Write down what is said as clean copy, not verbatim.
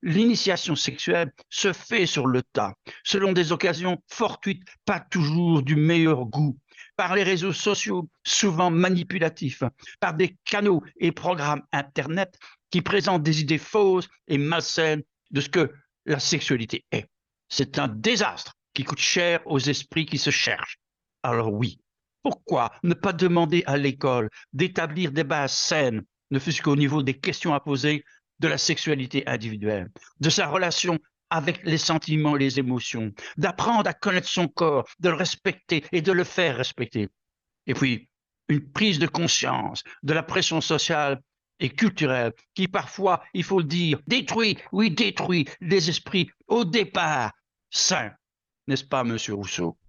l'initiation sexuelle se fait sur le tas, selon des occasions fortuites, pas toujours du meilleur goût, par les réseaux sociaux souvent manipulatifs, par des canaux et programmes Internet qui présentent des idées fausses et malsaines de ce que la sexualité est. C'est un désastre qui coûte cher aux esprits qui se cherchent. Alors oui, pourquoi ne pas demander à l'école d'établir des bases saines, ne fût-ce qu'au niveau des questions à poser de la sexualité individuelle, de sa relation avec les sentiments et les émotions, d'apprendre à connaître son corps, de le respecter et de le faire respecter. Et puis, une prise de conscience de la pression sociale et culturelle qui parfois, il faut le dire, détruit, oui, détruit les esprits au départ sains. N'est-ce pas, Monsieur Rousseau?